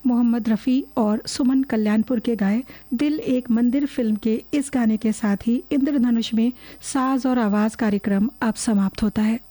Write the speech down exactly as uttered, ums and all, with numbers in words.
मोहम्मद रफ़ी और सुमन कल्याणपुर के गाए दिल एक मंदिर फिल्म के इस गाने के साथ ही इंद्रधनुष में साज और आवाज़ कार्यक्रम अब समाप्त होता है।